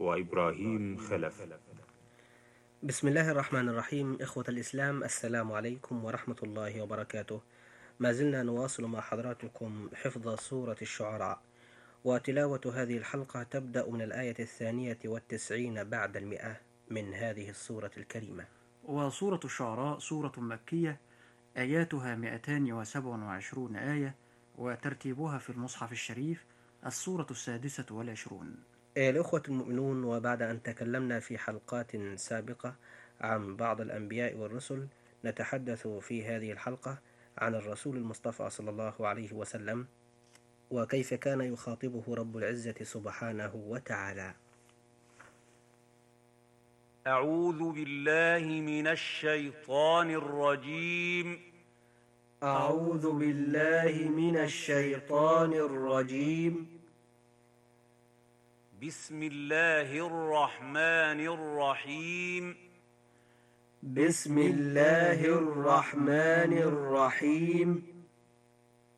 وإبراهيم خلف. بسم الله الرحمن الرحيم. إخوة الإسلام، السلام عليكم ورحمة الله وبركاته. ما زلنا نواصل مع حضراتكم حفظ سورة الشعراء، وتلاوة هذه الحلقة تبدأ من الآية 92 بعد 100 من هذه السورة الكريمة. وسورة الشعراء سورة مكية، آياتها 227 آية، وترتيبها في المصحف الشريف السورة 26. الأخوة المؤمنون، وبعد أن تكلمنا في حلقات سابقة عن بعض الأنبياء والرسل، نتحدث في هذه الحلقة عن الرسول المصطفى صلى الله عليه وسلم، وكيف كان يخاطبه رب العزة سبحانه وتعالى. أعوذ بالله من الشيطان الرجيم. أعوذ بالله من الشيطان الرجيم. بسم الله الرحمن الرحيم. بسم الله الرحمن الرحيم.